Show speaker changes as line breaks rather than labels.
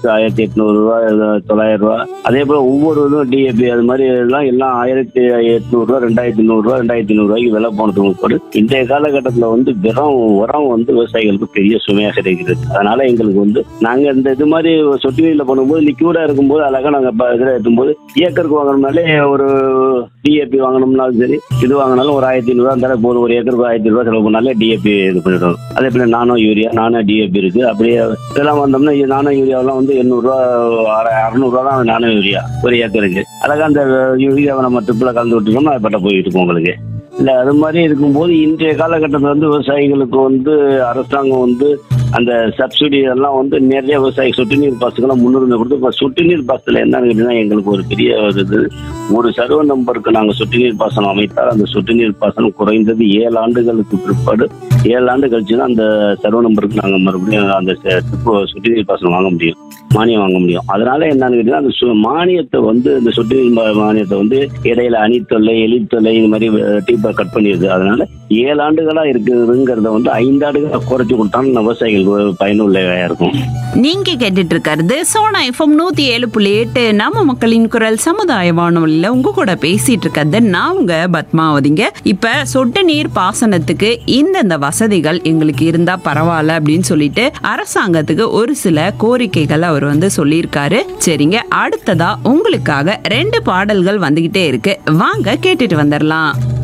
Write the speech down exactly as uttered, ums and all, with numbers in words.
பத்து ஆயிரத்தி எட்நூறு ரூபா தொள்ளாயிரம் ரூபா. அதே போல ஒவ்வொரு இதுவும் டிஏபி அது மாதிரி எல்லாம் எல்லாம் ஆயிரத்தி எட்நூறு ரூபா ரெண்டாயிரத்தி நூறு ரூபா ரெண்டாயிரத்தி நூறு ரூபாய்க்கு விலை போனதுக்கு கூட இன்றைய காலகட்டத்தில் வந்து வெறும் உரம் வந்து விவசாயிகளுக்கு பெரிய சுமையாக இருக்கிறது. அதனால எங்களுக்கு வந்து நாங்க இந்த இது மாதிரி சொட்டு நீர்ல பண்ணும்போது லிக்யூடா இருக்கும்போது அழகா நாங்க இதுல எடுக்கும்போது ஏக்கருக்கு வாங்கணும்னாலே ஒரு டிஏபி வாங்கணும்னாலும் சரி இது வாங்கினாலும் ஒரு ஆயிரத்தி ஐநூறு ரூபா இருந்தாலும் போதும். ஒரு ஏக்கருக்கு ஆயிரத்தி ரூபாய் செலவு பண்ணாலே டிஏபி இது பண்ணிடுவோம். அதே போல நானோ யூரியா நானோ டிஏபி இருக்கு. அப்படியே இதெல்லாம் வந்தோம்னா நானோ யூரியாவெல்லாம் வந்து எண்ணூறு ரூபா அறுநூறு ரூபா தான் நானோ யூரியா ஒரு ஏக்கருக்கு. அழகா அந்த யூரியாவை நம்ம ட்ரிப்ல கலந்து விட்டுருக்கோம்னா அது பட்ட போயிட்டு இருக்கும் உங்களுக்கு. இல்ல அது மாதிரி இருக்கும்போது இன்றைய காலகட்டத்தில் வந்து விவசாயிகளுக்கு வந்து அரசாங்கம் வந்து அந்த சப்சிடி எல்லாம் வந்து நிறைய விவசாயி சொட்டு நீர் பாசத்துக்கெல்லாம் முன்னுரிமை கொடுத்து இப்போ சொட்டு நீர் பாசத்துல என்னன்னு கேட்டீங்கன்னா எங்களுக்கு ஒரு பெரிய ஒரு இது ஒரு சர்வ நம்பருக்கு நாங்கள் சொட்டு நீர் பாசனம் அமைத்தால் அந்த சொட்டு நீர் பாசனம் குறைந்தது ஏழு ஆண்டுகளுக்கு பிற்பாடு ஏழு ஆண்டு கழிச்சுன்னா அந்த சர்வ நம்பருக்கு நாங்கள் மறுபடியும் அந்த சொட்டு நீர் பாசனம் வாங்க முடியும், மானியம் வாங்க முடியும். அதனால என்னன்னு கேட்டீங்கன்னா அந்த மானியத்தை வந்து இந்த சொட்டு நீர் மானியத்தை வந்து இடையில அணித்தொல்லை எலித்தொல்லை இந்த மாதிரி டீப்பா கட் பண்ணிடுது. அதனால ஏழு ஆண்டுகளா இருக்குதுங்கிறத வந்து ஐந்து ஆண்டுகளா குறைச்சு கொடுத்தாலும் விவசாயிகளுக்கு பயனுள்ளதா இருக்கும்.
நீங்க கேட்டுட்டு இருக்கிறது சோனா எஃப்எம் நூத்தி ஏழு புள்ளி எட்டு நம்ம மக்களின் குரல் சமுதாய வானொலியில உங்க கூட பேசிட்டு இருக்கிறது நான் உங்க பத்மாவதிங்க. இப்ப சொட்டு நீர் பாசனத்துக்கு இந்தந்த வசதிகள் எங்களுக்கு இருந்தா பரவாயில்ல அப்படின்னு சொல்லிட்டு அரசாங்கத்துக்கு ஒரு சில கோரிக்கைகள் அவர் வந்து சொல்லியிருக்காரு. சரிங்க, அடுத்ததா உங்களுக்காக ரெண்டு பாடல்கள் வந்துகிட்டே இருக்கு, வாங்க கேட்டுட்டு வந்துடலாம்.